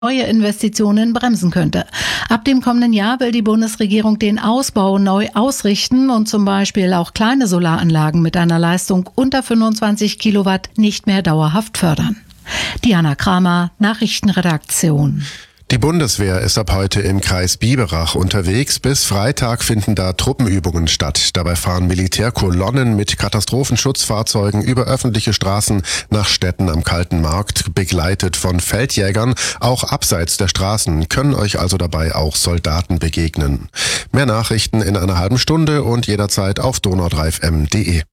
neue Investitionen bremsen könnte. Ab dem kommenden Jahr will die Bundesregierung den Ausbau neu ausrichten und zum Beispiel auch kleine Solaranlagen mit einer Leistung unter 25 Kilowatt nicht mehr dauerhaft fördern. Diana Kramer, Nachrichtenredaktion. Die Bundeswehr ist ab heute im Kreis Biberach unterwegs. Bis Freitag finden da Truppenübungen statt. Dabei fahren Militärkolonnen mit Katastrophenschutzfahrzeugen über öffentliche Straßen nach Städten am Kalten Markt, begleitet von Feldjägern. Auch abseits der Straßen können euch also dabei auch Soldaten begegnen. Mehr Nachrichten in einer halben Stunde und jederzeit auf donau3fm.de.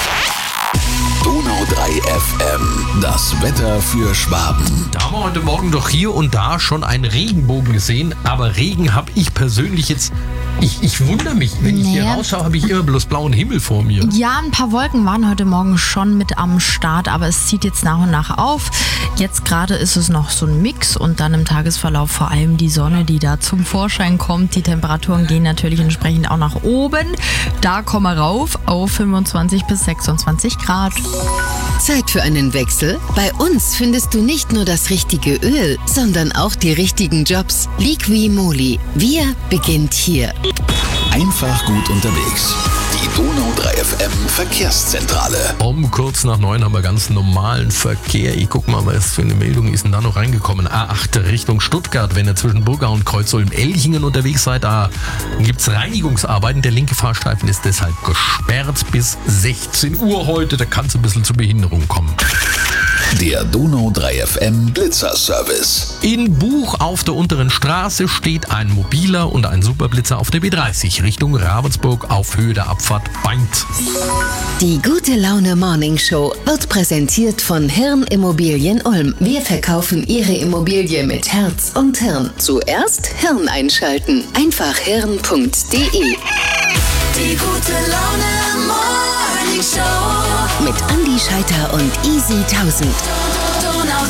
Donau 3 FM, das Wetter für Schwaben. Da haben wir heute Morgen doch hier und da schon einen Regenbogen gesehen, aber Regen habe ich persönlich jetzt, ich wundere mich, wenn ich hier rausschaue, habe ich immer bloß blauen Himmel vor mir. Ja, ein paar Wolken waren heute Morgen schon mit am Start, aber es zieht jetzt nach und nach auf. Jetzt gerade ist es noch so ein Mix und dann im Tagesverlauf vor allem die Sonne, die da zum Vorschein kommt. Die Temperaturen gehen natürlich entsprechend auch nach oben. Da kommen wir rauf auf 25 bis 26 Grad. Zeit für einen Wechsel? Bei uns findest du nicht nur das richtige Öl, sondern auch die richtigen Jobs. Liqui Moly. Wir beginnt hier. Einfach gut unterwegs. Die Donau 3 FM Verkehrszentrale. Um kurz nach 9 haben wir ganz normalen Verkehr. Ich guck mal, was für eine Meldung ist denn da noch reingekommen. A8 Richtung Stuttgart, wenn ihr zwischen Burgau und Kreuzulm-Elchingen unterwegs seid, da gibt's Reinigungsarbeiten. Der linke Fahrstreifen ist deshalb gesperrt bis 16 Uhr heute. Da kann es ein bisschen zu Behinderung kommen. Der Donau 3 FM Blitzerservice. In Buch auf der Unteren Straße steht ein mobiler und ein Superblitzer auf der B30 Richtung Ravensburg auf Höhe der Abfahrt Bainz. Die Gute Laune Morning Show wird präsentiert von Hirn Immobilien Ulm. Wir verkaufen Ihre Immobilie mit Herz und Hirn. Zuerst Hirn einschalten. Einfach hirn.de. Die Gute Laune Morning Show mit Andi Scheiter und Easy 1000. Donau 3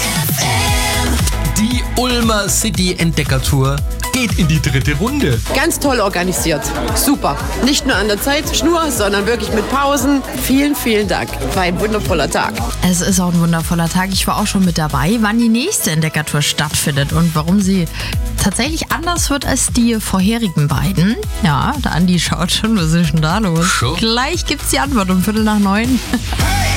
FM. Die Ulmer City Entdeckertour geht in die 3. Runde. Ganz toll organisiert. Super. Nicht nur an der Zeitschnur, sondern wirklich mit Pausen. Vielen, vielen Dank. War ein wundervoller Tag. Es ist auch ein wundervoller Tag. Ich war auch schon mit dabei, wann die nächste Entdeckertour stattfindet und warum sie tatsächlich anders wird als die vorherigen beiden. Ja, der Andi schaut schon, was ist denn da los? Schon? Gleich gibt's die Antwort um 8:45.